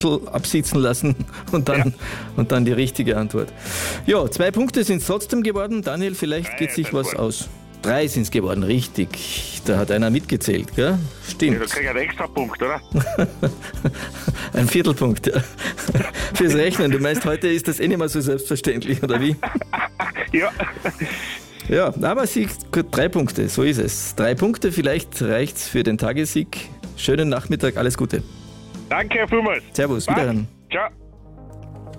absitzen lassen und dann die richtige Antwort. Ja, 2 Punkte sind es trotzdem geworden. Daniel, vielleicht geht sich was aus. 3 sind es geworden, richtig. Da hat einer mitgezählt, gell? Stimmt. Ja, da krieg ich einen extra Punkt, oder? Ein Viertelpunkt, ja. Fürs Rechnen. Du meinst, heute ist das nicht mehr so selbstverständlich, oder wie? Ja. Ja, aber Sieg, 3 Punkte, so ist es. 3 Punkte, vielleicht reicht's für den Tagessieg. Schönen Nachmittag, alles Gute. Danke vielmals. Servus, wiederhören. Ciao.